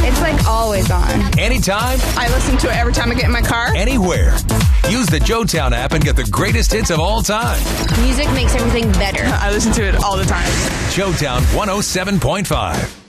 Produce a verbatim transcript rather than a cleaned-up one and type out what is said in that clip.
It's like always on. Anytime, I listen to it every time I get in my car. anywhere. Use the Joetown app and get the greatest hits of all time. Music makes everything better. I listen to it all the time. Joetown one oh seven point five.